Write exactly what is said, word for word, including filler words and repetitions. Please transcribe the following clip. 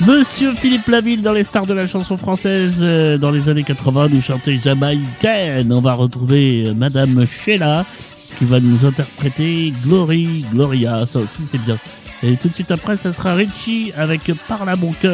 Monsieur Philippe Laville dans les stars de la chanson française euh, dans les années quatre-vingts nous chantait Jamaïcaine. On va retrouver euh, Madame Sheila qui va nous interpréter Glory, Gloria, ça aussi c'est bien. Et tout de suite après ça sera Richie avec Parle à mon cœur.